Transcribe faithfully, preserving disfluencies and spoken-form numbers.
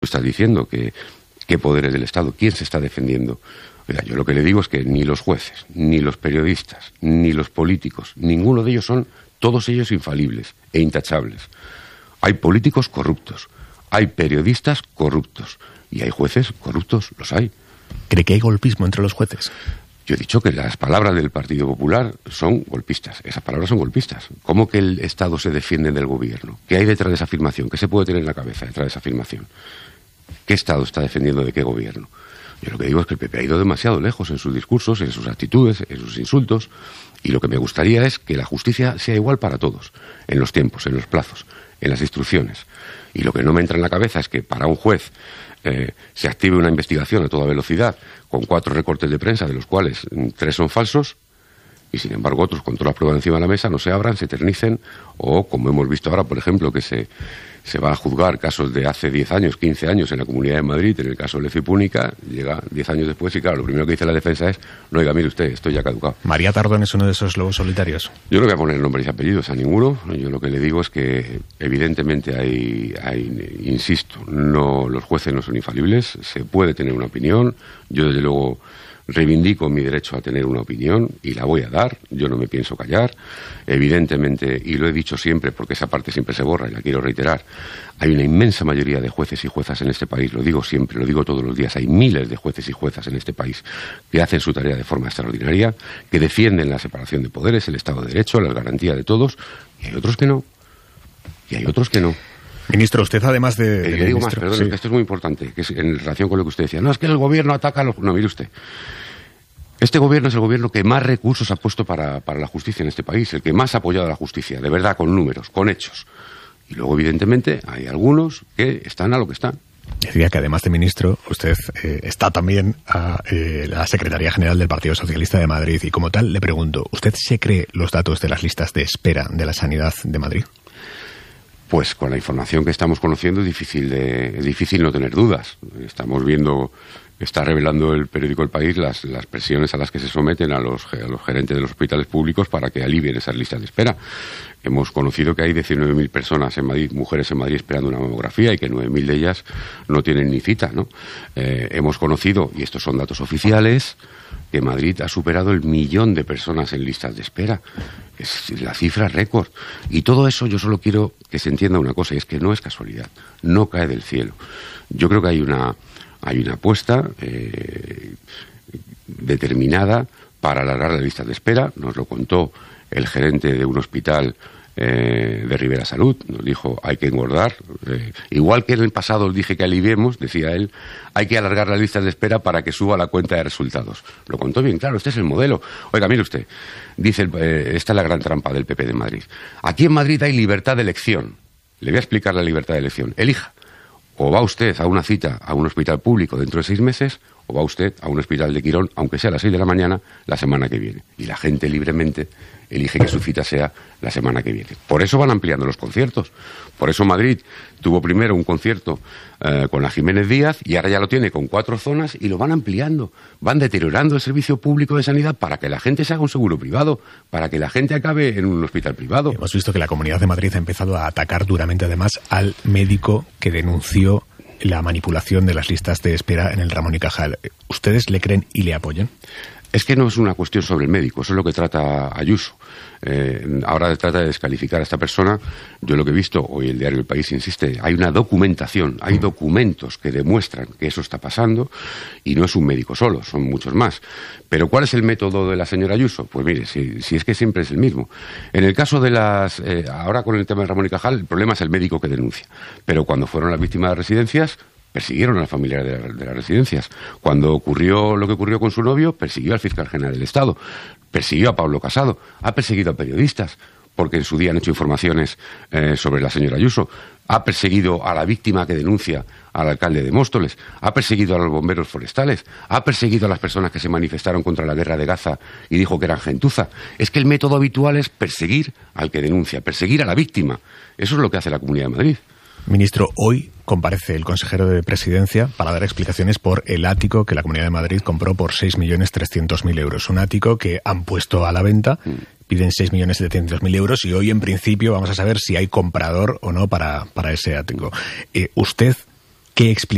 estás diciendo, que qué poderes del Estado, quién se está defendiendo. Oiga, yo lo que le digo es que ni los jueces, ni los periodistas, ni los políticos, ninguno de ellos son, todos ellos infalibles e intachables. Hay políticos corruptos, hay periodistas corruptos y hay jueces corruptos, los hay. ¿Cree que hay golpismo entre los jueces? Yo he dicho que las palabras del Partido Popular son golpistas. Esas palabras son golpistas. ¿Cómo que el Estado se defiende del gobierno? ¿Qué hay detrás de esa afirmación? ¿Qué se puede tener en la cabeza detrás de esa afirmación? ¿Qué Estado está defendiendo de qué gobierno? Yo lo que digo es que el P P ha ido demasiado lejos en sus discursos, en sus actitudes, en sus insultos, y lo que me gustaría es que la justicia sea igual para todos, en los tiempos, en los plazos, en las instrucciones. Y lo que no me entra en la cabeza es que para un juez eh, se active una investigación a toda velocidad con cuatro recortes de prensa, de los cuales tres son falsos, y sin embargo otros con todas las pruebas encima de la mesa no se abran, se eternicen, o como hemos visto ahora, por ejemplo, que se, se va a juzgar casos de hace diez años, quince años en la Comunidad de Madrid, en el caso de Leci Púnica, llega diez años después y claro, lo primero que dice la defensa es, no, oiga, mire usted, esto ya ha caducado. ¿María Tardón es uno de esos lobos solitarios? Yo no voy a poner nombres y apellidos a ninguno, yo lo que le digo es que evidentemente hay, hay, insisto, no, los jueces no son infalibles, se puede tener una opinión, yo desde luego reivindico mi derecho a tener una opinión y la voy a dar, yo no me pienso callar. Evidentemente, y lo he dicho siempre porque esa parte siempre se borra y la quiero reiterar, hay una inmensa mayoría de jueces y juezas en este país, lo digo siempre, lo digo todos los días, hay miles de jueces y juezas en este país que hacen su tarea de forma extraordinaria, que defienden la separación de poderes, el Estado de Derecho, las garantías de todos, y hay otros que no, y hay otros que no. Ministro, usted además de... Eh, de le digo ministro, más, perdón, sí. que esto es muy importante, que es en relación con lo que usted decía. No, es que el gobierno ataca a los... No, mire usted. Este gobierno es el gobierno que más recursos ha puesto para, para la justicia en este país, el que más ha apoyado a la justicia, de verdad, con números, con hechos. Y luego, evidentemente, hay algunos que están a lo que están. Decía que además de ministro, usted eh, está también a eh, la Secretaría General del Partido Socialista de Madrid y como tal le pregunto, ¿usted se cree los datos de las listas de espera de la sanidad de Madrid? Pues con la información que estamos conociendo es difícil de, es difícil no tener dudas. Estamos viendo, está revelando el periódico El País las, las presiones a las que se someten a los, a los gerentes de los hospitales públicos para que alivien esas listas de espera. Hemos conocido que hay diecinueve mil personas en Madrid, mujeres en Madrid esperando una mamografía y que nueve mil de ellas no tienen ni cita, ¿no? Eh, hemos conocido, y estos son datos oficiales, que Madrid ha superado el millón de personas en listas de espera. Es la cifra récord. Y todo eso yo solo quiero que se entienda una cosa, y es que no es casualidad, no cae del cielo. Yo creo que hay una, hay una apuesta eh, determinada para alargar las listas de espera. Nos lo contó el gerente de un hospital eh, de Rivera Salud, nos dijo hay que engordar, eh, igual que en el pasado os dije que aliviemos, decía él, hay que alargar las listas de espera para que suba la cuenta de resultados. Lo contó bien claro, este es el modelo. Oiga, mire usted, dice, el, eh, esta es la gran trampa del P P de Madrid. Aquí en Madrid hay libertad de elección. Le voy a explicar la libertad de elección. Elija, o va usted a una cita a un hospital público dentro de seis meses, o va usted a un hospital de Quirón, aunque sea a las seis de la mañana, la semana que viene. Y la gente libremente elige que su cita sea la semana que viene. Por eso van ampliando los conciertos. Por eso Madrid tuvo primero un concierto eh, con la Jiménez Díaz y ahora ya lo tiene con cuatro zonas y lo van ampliando. Van deteriorando el servicio público de sanidad para que la gente se haga un seguro privado, para que la gente acabe en un hospital privado. Hemos visto que la Comunidad de Madrid ha empezado a atacar duramente además al médico que denunció la manipulación de las listas de espera en el Ramón y Cajal. ¿Ustedes le creen y le apoyan? Es que no es una cuestión sobre el médico, eso es lo que trata Ayuso. Eh, ahora trata de descalificar a esta persona. Yo lo que he visto, hoy el diario El País insiste, hay una documentación, hay documentos que demuestran que eso está pasando y no es un médico solo, son muchos más. Pero ¿cuál es el método de la señora Ayuso? Pues mire, si, si es que siempre es el mismo. En el caso de las... Eh, ahora con el tema de Ramón y Cajal, el problema es el médico que denuncia. Pero cuando fueron las víctimas de residencias, persiguieron a la familia de, la, de las residencias. Cuando ocurrió lo que ocurrió con su novio, persiguió al fiscal general del Estado, persiguió a Pablo Casado, ha perseguido a periodistas, porque en su día han hecho informaciones eh, sobre la señora Ayuso, ha perseguido a la víctima que denuncia al alcalde de Móstoles, ha perseguido a los bomberos forestales, ha perseguido a las personas que se manifestaron contra la guerra de Gaza y dijo que eran gentuza. Es que el método habitual es perseguir al que denuncia, perseguir a la víctima. Eso es lo que hace la Comunidad de Madrid. Ministro, hoy comparece el consejero de Presidencia para dar explicaciones por el ático que la Comunidad de Madrid compró por seis millones trescientos mil euros. Un ático que han puesto a la venta, piden seis millones setecientos mil euros y hoy en principio vamos a saber si hay comprador o no para, para ese ático. Eh, ¿Usted qué explica?